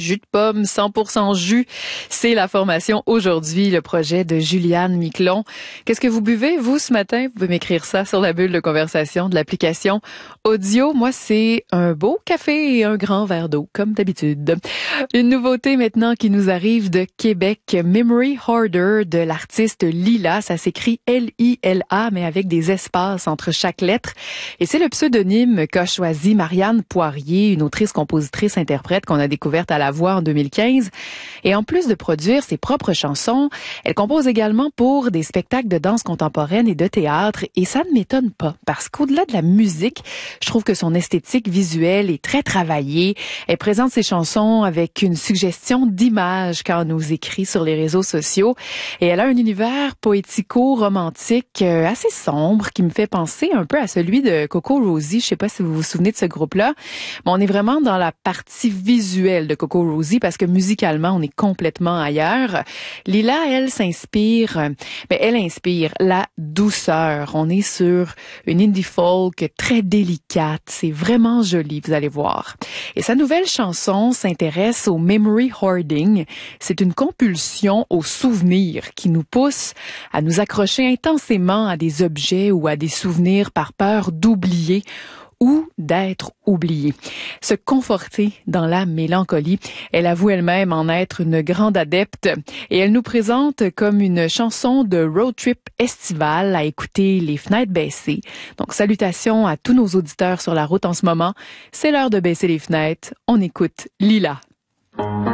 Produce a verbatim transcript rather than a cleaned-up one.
jus de pomme cent pour cent jus. C'est la formation aujourd'hui, le projet de Juliane Miquelon. Qu'est-ce que vous buvez, vous, ce matin? Vous pouvez m'écrire ça sur la bulle de conversation de l'application audio. Moi, c'est un beau café et un grand verre d'eau, comme d'habitude. Une nouveauté maintenant qui nous arrive de Québec, Memory Harder de l'artiste Lila. Ça s'écrit L I L A, mais avec des espaces entre chaque lettre. Et c'est le pseudonyme qu'a choisi Marianne Poirier, une autrice-compositrice-interprète qu'on a découverte à la voix en deux mille quinze. Et en plus de produire ses propres chansons, elle compose également pour des spectacles de danse contemporaine et de théâtre. Et ça ne m'étonne pas, parce qu'au-delà de la musique, je trouve que son esthétique visuelle est très travaillée. Elle présente ses chansons avec une suggestion d'image quand elle nous écrit sur les réseaux sociaux. Et elle a un univers poético-romantique assez sombre qui me fait penser un peu à celui de Coco Rosie. Je sais pas si vous vous souvenez de ce groupe-là. Mais on est vraiment dans la partie visuelle de Coco Rosie parce que musicalement, on est complètement ailleurs. Lila, elle, s'inspire, ben, elle inspire la douceur. On est sur une indie folk très délicate. C'est vraiment joli, vous allez voir. Et sa nouvelle chanson s'intéresse au memory hoarding. C'est une compulsion au souvenir qui nous pousse à nous accrocher intensément à des objets ou à des souvenirs par peur d'oublier ou d'être oublié. Se conforter dans la mélancolie. Elle avoue elle-même en être une grande adepte et elle nous présente comme une chanson de road trip estivale à écouter les fenêtres baissées. Donc, salutations à tous nos auditeurs sur la route en ce moment. C'est l'heure de baisser les fenêtres. On écoute Lila.